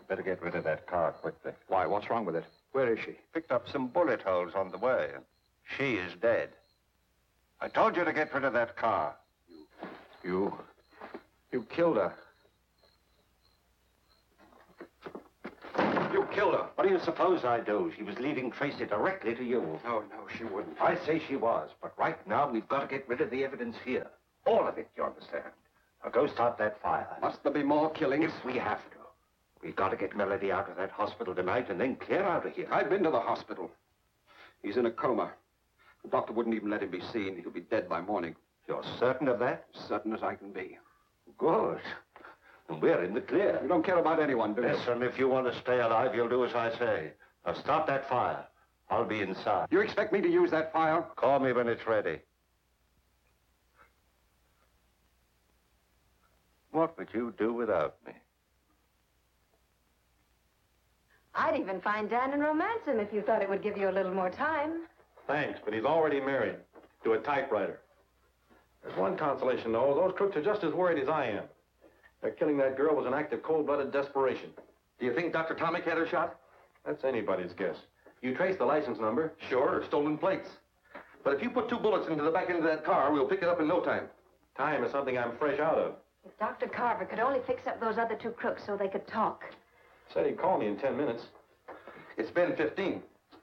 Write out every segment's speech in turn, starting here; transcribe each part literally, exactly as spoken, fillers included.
Better get rid of that car quickly. Why? What's wrong with it? Where is she? Picked up some bullet holes on the way, and she is dead. I told you to get rid of that car. You... You killed her. You killed her. What do you suppose I do? She was leaving Tracy directly to you. No, no, she wouldn't. I say she was, but right now we've got to get rid of the evidence here. All of it, you understand. Now go start that fire. Must there be more killings? If we have to. We've got to get Melody out of that hospital tonight and then clear out of here. I've been to the hospital. He's in a coma. The doctor wouldn't even let him be seen. He'll be dead by morning. You're certain of that? Certain as I can be. Good. And we're in the clear. You don't care about anyone, do you? Listen, if you want to stay alive, you'll do as I say. Now start that fire. I'll be inside. You expect me to use that fire? Call me when it's ready. What would you do without me? I'd even find Dan and romance him if you thought it would give you a little more time. Thanks, but he's already married to a typewriter. There's one consolation, though. Those crooks are just as worried as I am. Their killing that girl was an act of cold-blooded desperation. Do you think Doctor Tomic had her shot? That's anybody's guess. You trace the license number. Sure, stolen plates. But if you put two bullets into the back end of that car, we'll pick it up in no time. Time is something I'm fresh out of. If Doctor Carver could only fix up those other two crooks so they could talk. Said he'd call me in ten minutes. It's been fifteen.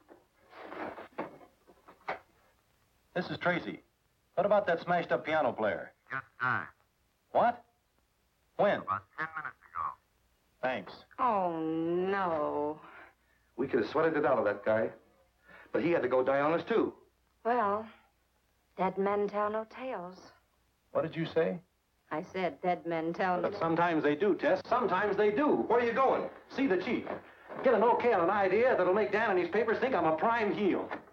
This is Tracy. What about that smashed-up piano player? Just died. What? When? About ten minutes ago. Thanks. Oh, no. We could have sweated it out of that guy. But he had to go die on us, too. Well, dead men tell no tales. What did you say? I said dead men tell no But sometimes they do, Tess. Sometimes they do. Where are you going? See the chief. Get an okay on an idea that'll make Dan and his papers think I'm a prime heel.